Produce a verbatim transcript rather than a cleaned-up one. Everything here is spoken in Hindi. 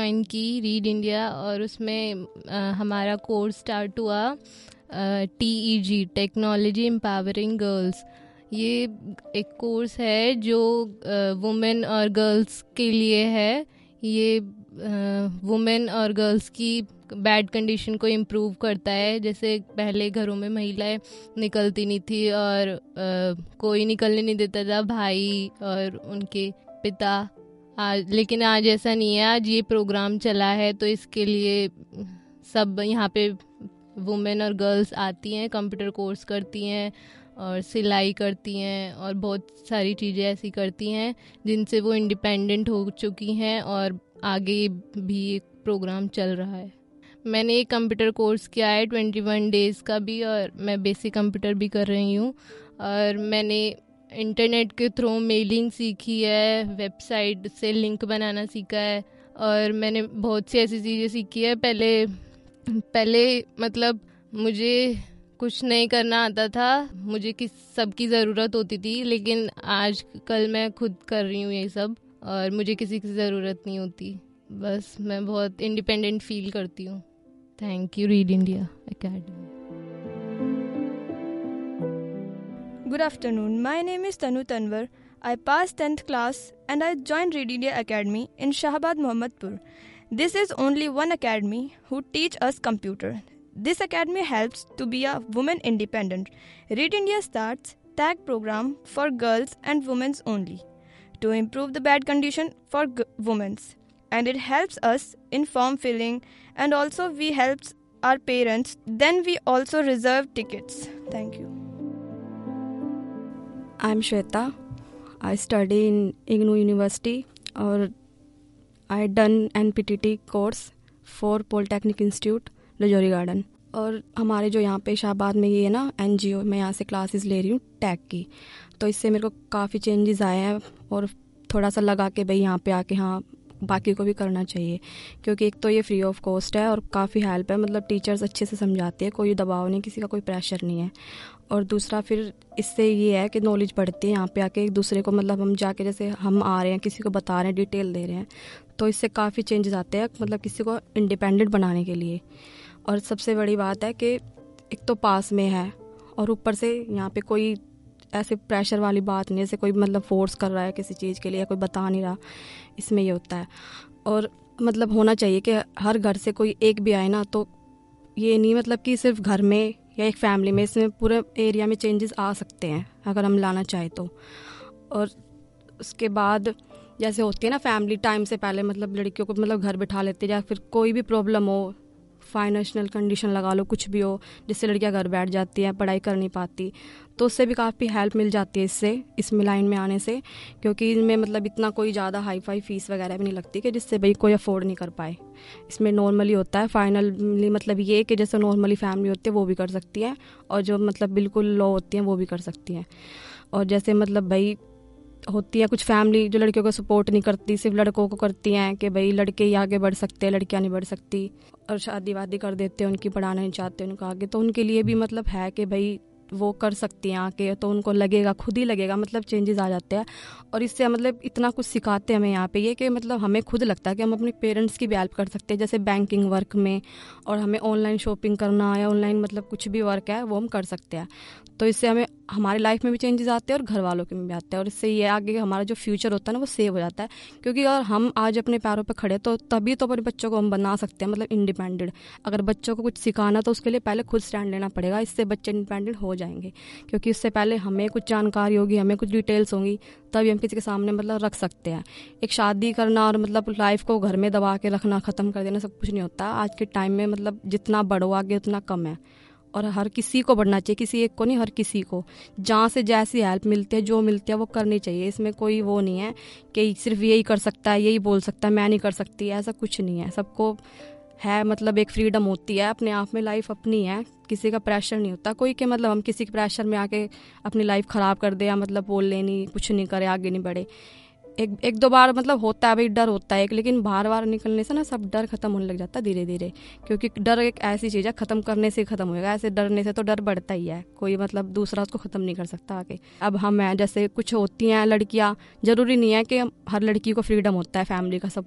ज्वाइन की रीड इंडिया, और उसमें आ, हमारा कोर्स स्टार्ट हुआ टी ई जी, टेक्नोलॉजी एम्पावरिंग गर्ल्स। ये एक कोर्स है जो वुमेन और गर्ल्स के लिए है। ये वुमेन और गर्ल्स की बैड कंडीशन को इम्प्रूव करता है। जैसे पहले घरों में महिलाएं निकलती नहीं थी और आ, कोई निकलने नहीं देता था, भाई और उनके पिता। आज लेकिन आज ऐसा नहीं है। आज ये प्रोग्राम चला है तो इसके लिए सब यहाँ पे वुमेन और गर्ल्स आती हैं, कंप्यूटर कोर्स करती हैं और सिलाई करती हैं और बहुत सारी चीज़ें ऐसी करती हैं जिनसे वो इंडिपेंडेंट हो चुकी हैं, और आगे भी एक प्रोग्राम चल रहा है। मैंने एक कंप्यूटर कोर्स किया है ट्वेंटी वन डेज़ का भी, और मैं बेसिक कंप्यूटर भी कर रही हूँ। और मैंने इंटरनेट के थ्रू मेलिंग सीखी है, वेबसाइट से लिंक बनाना सीखा है, और मैंने बहुत सी ऐसी चीज़ें सीखी है। पहले पहले मतलब मुझे कुछ नहीं करना आता था, मुझे किस सबकी ज़रूरत होती थी, लेकिन आज कल मैं खुद कर रही हूँ ये सब और मुझे किसी की ज़रूरत नहीं होती। बस मैं बहुत इंडिपेंडेंट फील करती हूँ। Thank you read India academy. Good afternoon. My name is Tanu Tanwar. I passed tenth class and I joined Read India Academy in Shahabad Mohammadpur. This is only one academy who teach us computer. This academy helps to be a woman independent. Read India starts tag program for girls and women only to improve the bad condition for g- women. And it helps us in form filling, and also we helps our parents. Then we also reserve tickets. Thank you. I'm Shweta. I study in I G N O University और I done N P T T course for Polytechnic Institute Rajouri garden. और हमारे जो यहाँ पे शाहबाद में ये है ना एन जी ओ, मैं यहाँ से क्लासेस ले रही हूँ टैग की, तो इससे मेरे को काफ़ी चेंजेस आए हैं और थोड़ा सा लगा कि भाई यहाँ पे आके हाँ बाकी को भी करना चाहिए, क्योंकि एक तो ये फ्री ऑफ कॉस्ट है और काफ़ी हेल्प है। मतलब टीचर्स अच्छे से समझाते हैं, कोई दबाव नहीं, किसी का कोई प्रेशर नहीं है। और दूसरा फिर इससे ये है कि नॉलेज बढ़ती है यहाँ पे आके एक दूसरे को, मतलब हम जाके जैसे हम आ रहे हैं किसी को बता रहे हैं, डिटेल दे रहे हैं, तो इससे काफ़ी चेंजेस आते हैं, मतलब किसी को इंडिपेंडेंट बनाने के लिए। और सबसे बड़ी बात है कि एक तो पास में है और ऊपर से यहाँ पे कोई ऐसे प्रेशर वाली बात नहीं, जैसे कोई मतलब फोर्स कर रहा है किसी चीज़ के लिए, कोई बता नहीं रहा, इसमें ये होता है। और मतलब होना चाहिए कि हर घर से कोई एक भी आए ना, तो ये नहीं मतलब कि सिर्फ घर में या एक फैमिली में, इसमें पूरे एरिया में चेंजेस आ सकते हैं अगर हम लाना चाहें तो। और उसके बाद जैसे होती है ना फैमिली टाइम से पहले मतलब लड़कियों को मतलब घर बिठा लेते, या फिर कोई भी प्रॉब्लम हो, फाइनेंशियल कंडीशन लगा लो, कुछ भी हो, जिससे लड़कियां घर बैठ जाती हैं, पढ़ाई कर नहीं पाती, तो उससे भी काफ़ी हेल्प मिल जाती है इससे, इसमें लाइन में आने से, क्योंकि इनमें मतलब इतना कोई ज़्यादा हाई फाई फीस वगैरह भी नहीं लगती कि जिससे भाई कोई अफोर्ड नहीं कर पाए। इसमें नॉर्मली होता है, फाइनली मतलब ये कि जैसे नॉर्मली फैमिली होती है वो भी कर सकती है, और जो मतलब बिल्कुल लो होती हैं वो भी कर सकती हैं। और जैसे मतलब भाई होती है कुछ फैमिली जो लड़कियों को सपोर्ट नहीं करती, सिर्फ लड़कों को करती हैं कि भाई लड़के ही आगे बढ़ सकते हैं, लड़कियां नहीं बढ़ सकती, और शादी वादी कर देते हैं, उनकी पढ़ाना नहीं चाहते उनको आगे, तो उनके लिए भी मतलब है कि भाई वो कर सकती हैं आके, तो उनको लगेगा, खुद ही लगेगा, मतलब चेंजेस आ जाते हैं। और इससे मतलब इतना कुछ सिखाते हैं हमें यहाँ पे ये कि मतलब हमें खुद लगता है कि हम अपने पेरेंट्स की भी हेल्प कर सकते हैं, जैसे बैंकिंग वर्क में, और हमें ऑनलाइन शॉपिंग करना या ऑनलाइन मतलब कुछ भी वर्क है वो हम कर सकते हैं। तो इससे हमें हमारी लाइफ में भी चेंजेस आते हैं और घर वालों के में भी आते हैं, और इससे ये आगे हमारा जो फ्यूचर होता है ना वो सेव हो जाता है। क्योंकि अगर हम आज अपने पैरों पर खड़े तो तभी तो अपने बच्चों को हम बना सकते हैं मतलब इंडिपेंडेंट। अगर बच्चों को कुछ सिखाना तो उसके लिए पहले खुद स्टैंड लेना पड़ेगा, इससे बच्चे इंडिपेंडेंट हो जाएंगे, क्योंकि इससे पहले हमें कुछ जानकारी होगी, हमें कुछ डिटेल्स होंगी, तभी हम किसी के सामने मतलब रख सकते हैं। एक शादी करना और मतलब लाइफ को घर में दबा के रखना, ख़त्म कर देना सब कुछ नहीं होता। आज के टाइम में मतलब जितना बढ़ो आगे उतना कम है, और हर किसी को बढ़ना चाहिए, किसी एक को नहीं, हर किसी को जहाँ से जैसी हेल्प मिलती है, जो मिलती है वो करनी चाहिए। इसमें कोई वो नहीं है कि सिर्फ यही कर सकता है, यही बोल सकता है, मैं नहीं कर सकती, ऐसा कुछ नहीं है। सबको है मतलब एक फ्रीडम होती है अपने आप में, लाइफ अपनी है, किसी का प्रेशर नहीं होता कोई के मतलब हम किसी के प्रेशर में आके अपनी लाइफ ख़राब कर दे, या मतलब बोल लेनी, कुछ नहीं करे, आगे नहीं बढ़े। एक एक दो बार मतलब होता है भाई, डर होता है एक, लेकिन बार बार निकलने से ना सब डर खत्म होने लग जाता है धीरे धीरे, क्योंकि डर एक ऐसी चीज़ है ख़त्म करने से ख़त्म होएगा, ऐसे डरने से तो डर बढ़ता ही है, कोई मतलब दूसरा उसको ख़त्म नहीं कर सकता आके। अब हम हैं जैसे कुछ होती हैं लड़कियां, ज़रूरी नहीं है कि हर लड़की को फ्रीडम होता है फैमिली का सब